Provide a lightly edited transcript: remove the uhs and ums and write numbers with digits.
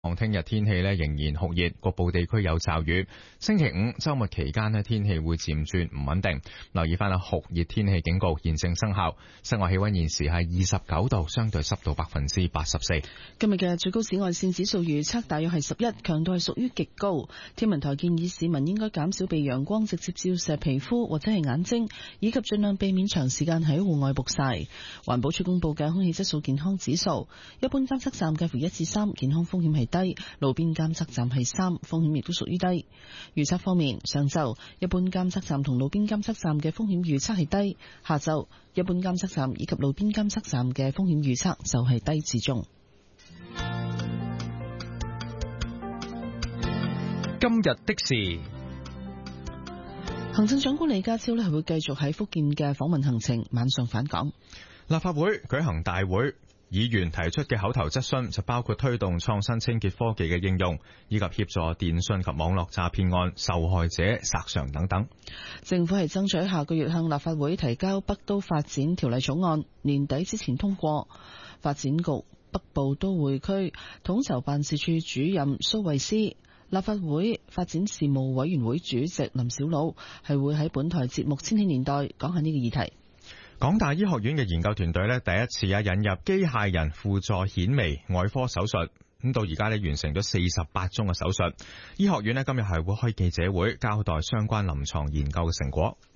聽日天氣咧仍然酷熱，局部地區有驟雨。星期五周末期間咧天氣會漸轉唔穩定，留意翻酷熱天氣警告現正生效。室外氣溫現時係29度，相對濕度84%。 今日嘅最高紫外線指數預測大約係11，強度係屬於極高。天文台建議市民應該減少被陽光直接照射皮膚或者係眼睛，以及盡量避免長時間喺戶外曝曬。環保署公布嘅空氣質素健康指數，一般監測站介乎1至3，健康風險係低；路邊監測站係3，風險亦都屬於低。預測方面，上晝一般監測站同路邊監測站嘅風險預測係低；下晝一般監測站以及路邊監測站嘅風險預測就係低至中。 今日的事， 行政長官李家超咧係會繼續喺福建嘅訪問行程，晚上返港。 立法會舉行大會，議員提出嘅口頭質詢就包括推動創新清潔科技嘅應用，以及協助電信及網絡詐騙案受害者索償等等。 政府係爭取下個月向立法會提交北都發展條例草案，年底之前通過。發展局北部都會區統籌辦事處主任蘇慧思、立法會發展事務委員會主席林筱魯係會喺本台節目《千禧年代》講下呢個議題。 港大醫學院嘅研究團隊第一次引入機械人輔助顯微外科手術，咁到而家完成咗48宗嘅手術。醫學院今日係會開記者會交代相關臨床研究嘅成果。